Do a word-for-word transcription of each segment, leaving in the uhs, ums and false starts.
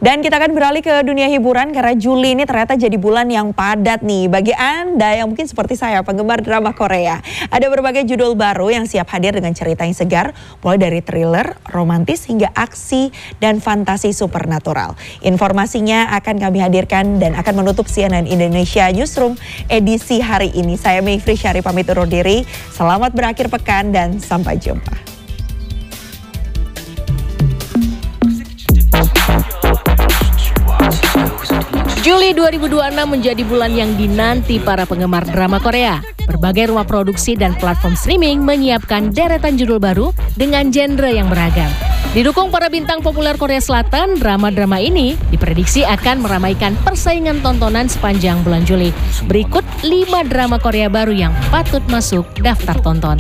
Dan kita akan beralih ke dunia hiburan karena Juli ini ternyata jadi bulan yang padat nih. Bagi Anda yang mungkin seperti saya, penggemar drama Korea. Ada berbagai judul baru yang siap hadir dengan cerita yang segar, mulai dari thriller, romantis hingga aksi dan fantasi supernatural. Informasinya akan kami hadirkan dan akan menutup C N N Indonesia Newsroom edisi hari ini. Saya Mayfri Syari pamit undur diri. Selamat berakhir pekan dan sampai jumpa. Juli dua ribu dua puluh enam menjadi bulan yang dinanti para penggemar drama Korea. Berbagai rumah produksi dan platform streaming menyiapkan deretan judul baru dengan genre yang beragam. Didukung para bintang populer Korea Selatan, drama-drama ini diprediksi akan meramaikan persaingan tontonan sepanjang bulan Juli. Berikut lima drama Korea baru yang patut masuk daftar tonton.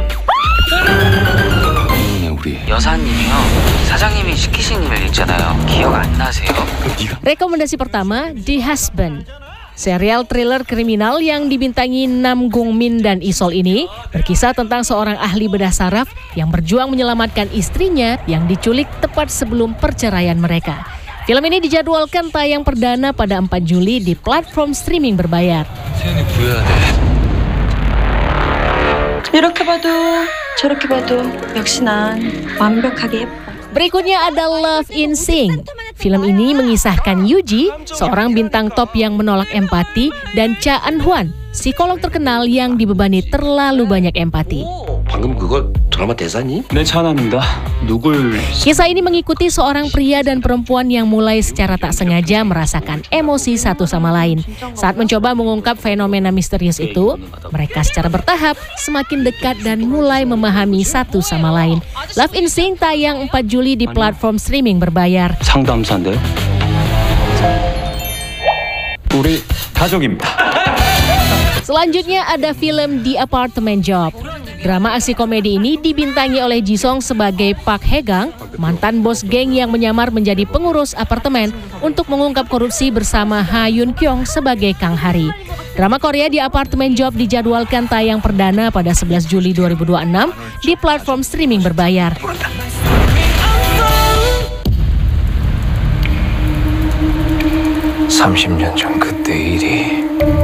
여사님이요. 사장님이 시키신 일 있잖아요. 기억 안 나세요? Rekomendasi pertama, The Husband. Serial thriller kriminal yang dibintangi Nam Gung Min dan Isol ini berkisah tentang seorang ahli bedah saraf yang berjuang menyelamatkan istrinya yang diculik tepat sebelum perceraian mereka. Film ini dijadwalkan tayang perdana pada empat Juli di platform streaming berbayar. 이렇게 봐도 저렇게 봐도 역시 난 완벽하게 예뻐. Berikutnya ada Love in Sync. Film ini mengisahkan Yuji, seorang bintang top yang menolak empati, dan Cha Eun-hwan, psikolog terkenal yang dibebani terlalu banyak empati. 방금 그거 드라마 대사니? 네, 찬아입니다. 누굴... Kisah ini mengikuti seorang pria dan perempuan yang mulai secara tak sengaja merasakan emosi satu sama lain. Saat mencoba mengungkap fenomena misterius itu, mereka secara bertahap semakin dekat dan mulai memahami satu sama lain. Love in Sync tayang empat Juli di platform streaming berbayar. 상담사인데? 우리 가족입니다. Selanjutnya ada film The Apartment Job. Drama aksi komedi ini dibintangi oleh Jisung sebagai Park Hae-gang, mantan bos geng yang menyamar menjadi pengurus apartemen untuk mengungkap korupsi bersama Ha Yun Kyung sebagai Kang Hari. Drama Korea The Apartment Job dijadwalkan tayang perdana pada sebelas Juli dua ribu dua puluh enam di platform streaming berbayar. 삼십 년 전 그때 일이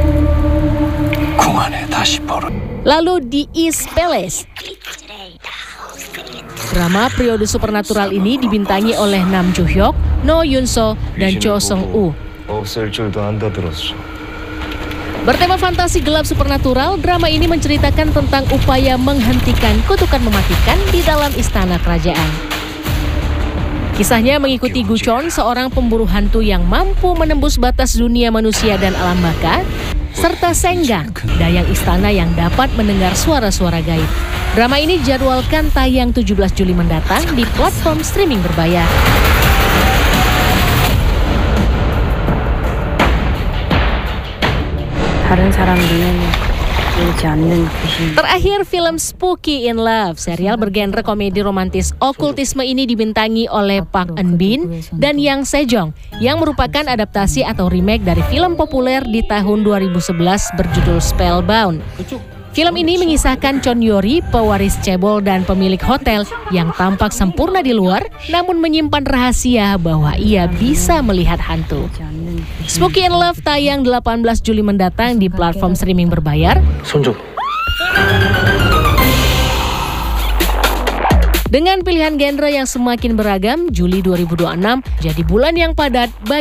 공안에 다시 벌어. Lalu The East Palace. Drama periode supernatural ini dibintangi oleh Nam Joo Hyuk, No Yoon So, dan Cho Seung Woo. Bertema fantasi gelap supernatural, drama ini menceritakan tentang upaya menghentikan kutukan mematikan di dalam istana kerajaan. Kisahnya mengikuti Gu Chon, seorang pemburu hantu yang mampu menembus batas dunia manusia dan alam baka, serta Senggang, dayang istana yang dapat mendengar suara-suara gaib. Drama ini dijadwalkan tayang tujuh belas Juli mendatang di platform streaming berbayar. 다른 사람들은 보이지 않는 귀신. Terakhir, film Spooky in Love. Serial bergenre komedi romantis okultisme ini dibintangi oleh Park Eun Bin dan Yang Sejong, yang merupakan adaptasi atau remake dari film populer di tahun dua ribu sebelas berjudul Spellbound. Film ini mengisahkan Chon Yori, pewaris cebol dan pemilik hotel yang tampak sempurna di luar, namun menyimpan rahasia bahwa ia bisa melihat hantu. Spooky in Love tayang delapan belas Juli mendatang di platform streaming berbayar. Dengan pilihan genre yang semakin beragam, Juli dua ribu dua puluh enam jadi bulan yang padat bagi